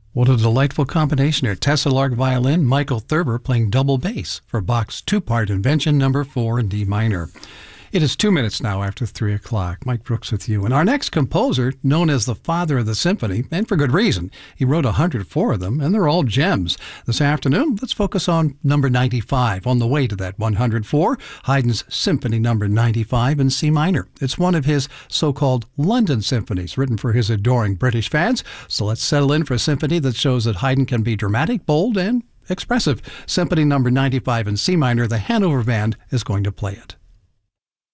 What a delightful combination here. Tessa Lark violin, Michael Thurber playing double bass for Bach's two-part Invention No. 4 in D minor. It is 2 minutes now after 3 o'clock. Mike Brooks with you. And our next composer, known as the father of the symphony, and for good reason. He wrote 104 of them, and they're all gems. This afternoon, let's focus on number 95. On the way to that 104, Haydn's Symphony No. 95 in C minor. It's one of his so-called London symphonies, written for his adoring British fans. So let's settle in for a symphony that shows that Haydn can be dramatic, bold, and expressive. Symphony No. 95 in C minor. The Hanover Band is going to play it.